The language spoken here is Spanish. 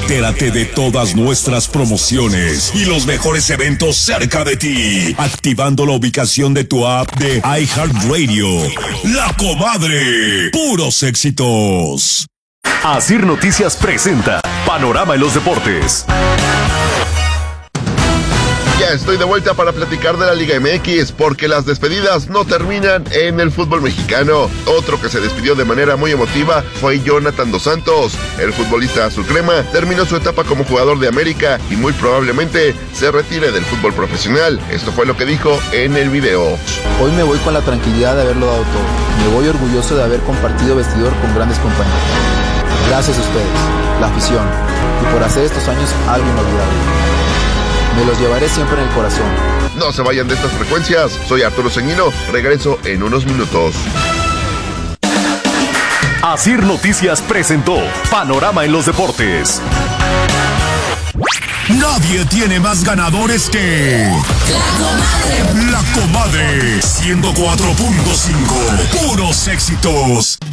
Entérate de todas nuestras promociones y los mejores eventos cerca de ti, activando la ubicación de tu app de iHeartRadio. La Comadre, puros éxitos. Asir Noticias presenta Panorama en los Deportes. Ya estoy de vuelta para platicar de la Liga MX, porque las despedidas no terminan en el fútbol mexicano. Otro que se despidió de manera muy emotiva fue Jonathan Dos Santos. El futbolista azulcrema terminó su etapa como jugador de América y muy probablemente se retire del fútbol profesional. Esto fue lo que dijo en el video. Hoy me voy con la tranquilidad de haberlo dado todo. Me voy orgulloso de haber compartido vestidor con grandes compañeros. Gracias a ustedes, la afición, y por hacer estos años algo inolvidable. Me los llevaré siempre en el corazón. No se vayan de estas frecuencias. Soy Arturo Ceñino. Regreso en unos minutos. Asir Noticias presentó Panorama en los Deportes. Nadie tiene más ganadores que La Comadre 104.5. Puros éxitos.